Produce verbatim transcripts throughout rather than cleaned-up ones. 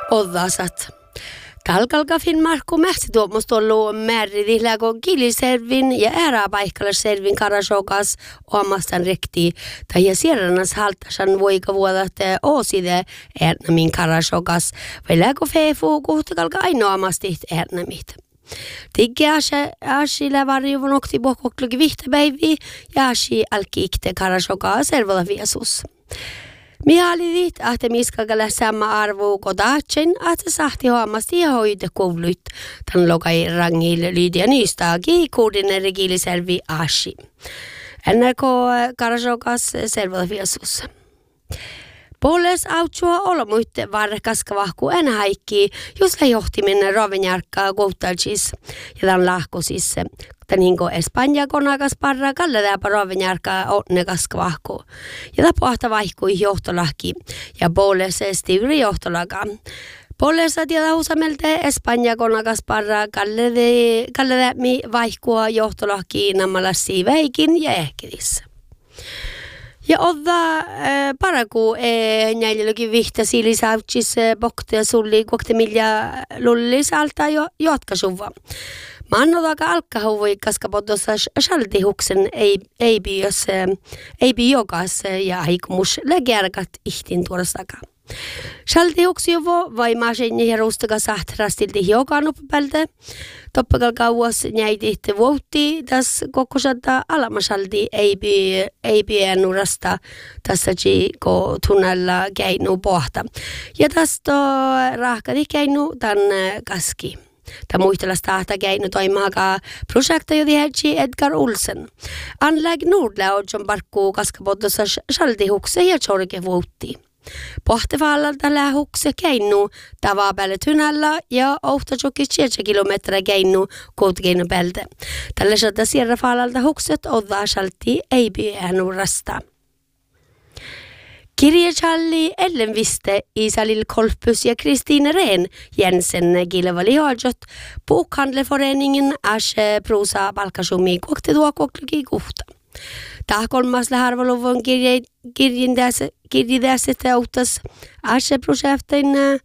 Odasat. Kalkalkafin Markku Mähti tuommoista ollut määritillä, kun Kiliservin ja Ääräpaikkalasservin karasokas omastan rekti. Tai ja sierranas haltasan voika vuodat ooside äännämin karasokas. Vai lääkö fefu kuhtakalka ainoamasti äännämit. Tigge asille varjuvun okti bohkoklugi vihtapäivi ja asi alkiikte karasokaa servoda viesus. Mihalidit, että miskakalla sama arvo kodaatsen, että sahti huomasti ja hoide kouluit. Tän lokai rangille lydia nystagi kuudinen regiliservi asi. N R K karasokas servoda viesus. Puoles autsua olomuitte varkaskavahku en haikki, jos johtimen rovenjarkkaa kohtalsis ja tämän lahkosis. Tän hinko Espanja konakas parra kalledääpä rovenjarkkaa onnekaskavahku. Ja tapuahta vaihkui johtolahki ja puoles stivri johtolaga. Puoles tiedä usamelte Espanja konakas parra kalledäämi vaihkua johtolahki nammalassi väikin ja ehkidis. Ja odda äh, paraku äh, näilläkin vihtäsi lisäyksissä bokte ja sulli kokte millä lullis alta jo jatkasuva. Mannotaga alkahuvui kaskapotossa shaltihuksen ei ei bios ei biogas ja aikumus lägerkat ihtin tuorsaka. Shaltihuksi jo vai masin herustaga sahtrastilti hiokan uppältä. Toppakal kauas näitit vuotti tässä kokosata alamasalti ei bi ei bienurasta tässä ko tunnella keinu pohta. Ja tästä rahkadi keinu tän kaski. Tämä muistelas tahta keinu toimaakaa projekta jo tiedätsi Edgar Olsen. Anläg Nordlaudjon parkkuu kaskapotossa shaltihukse ja tjorke vuotti. Pohtivaallalta lähukse keinu tavaa päälle tynällä ja ohtajoki seitsemän kilometriä keinu koutkeinu päältä. Tällä sieltä sierrafaalalta hukset oddaa salti ei pienurasta. Kirjachalli Ellen Viste, Isalil Kolpus ja Kristine Rehn Jensen Gilevali Hajot Bokhandleforeningen Ashe Prosa Balkasumi kokte tuokokluki kuhta. Tämä kolmas läharvaluvun kirjindäiset auttas Ashe-projektin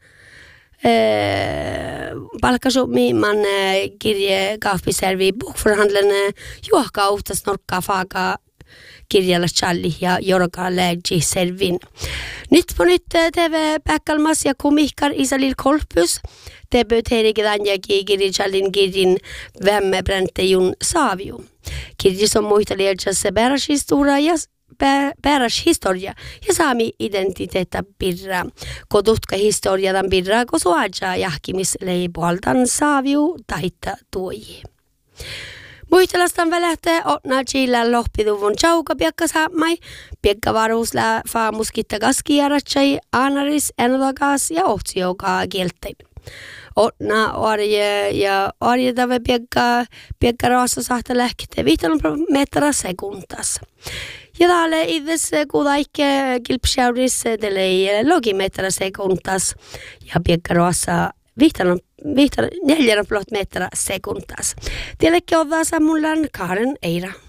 palkasummi man kirje kauppiservi bokforhandlen juokka auttas norkkaa faaka kirjalla challi ja jorka läggi servin. Nyt på nyt T V Päkkalmas ja komikar Isalil Kolpus debuteerikin ja kirjallin kirjin Vemme Brentejun Saavio. Kirjis on muistelijassa perushistoria ja perushistoria ja saami identiteettä pirra. Kotutka historiatan pirra kosuaja jahkimisleipualtan Saaviu taitta tuoji. Muistelastan välähtee otna chillä lohpiduvun chauka piekka saamai, piekka varusla faamuskitta kaskiaratsai, anaris, enodakas ja ohtsiokaa kieltein. Otna arje ja arje tave piekka, piekka raassa sahta lähkite viitalun metra sekuntas. Ja täällä itse kuudaikke kilpsjauris telei logimetra sekuntas ja piekka raassa viitalun neljän plot metra sekuntas. Tiedätkö on vaan samullan Karen Eira.